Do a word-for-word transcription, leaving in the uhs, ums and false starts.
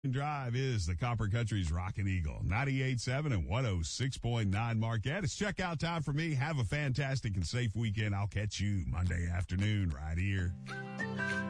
Drive is the Copper Country's Rockin' Eagle, ninety-eight point seven and one oh six point nine Marquette. It's checkout time for me. Have a fantastic and safe weekend. I'll catch you Monday afternoon right here.